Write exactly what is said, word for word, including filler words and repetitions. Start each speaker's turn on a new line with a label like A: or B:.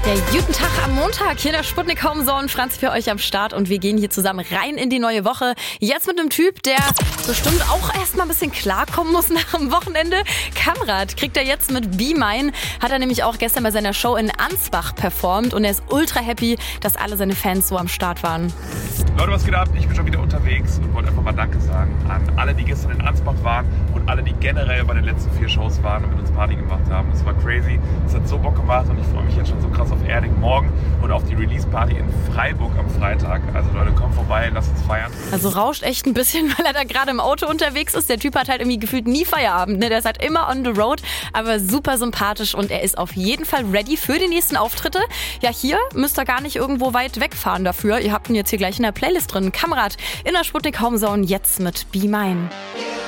A: Ja, guten Tag am Montag hier in der Sputnik Homezone. Franz für euch am Start und wir gehen hier zusammen rein in die neue Woche. Jetzt mit einem Typ, der bestimmt auch erstmal ein bisschen klarkommen muss nach dem Wochenende. Kamrat kriegt er jetzt mit Be Mine. Hat er nämlich auch gestern bei seiner Show in Ansbach performt und er ist ultra happy, dass alle seine Fans so am Start waren.
B: Leute, was geht ab? Ich bin schon wieder unterwegs und wollte einfach mal Danke sagen an alle, die gestern in Ansbach waren und alle, die generell bei den letzten vier Shows waren und mit uns Party gemacht haben. Das war crazy. Es hat so Bock gemacht und ich freue mich jetzt schon so krass auf Erding morgen und auf die Release-Party in Freiburg am Freitag. Also Leute, kommt vorbei, lasst uns feiern.
A: Also rauscht echt ein bisschen, weil er da gerade im Auto unterwegs ist. Der Typ hat halt irgendwie gefühlt nie Feierabend, ne? Der ist halt immer on the road, aber super sympathisch und er ist auf jeden Fall ready für die nächsten Auftritte. Ja, hier müsst ihr gar nicht irgendwo weit wegfahren dafür. Ihr habt ihn jetzt hier gleich in der Playlist drin. Kamrat in der Sputnik Homezone jetzt mit Be Mine.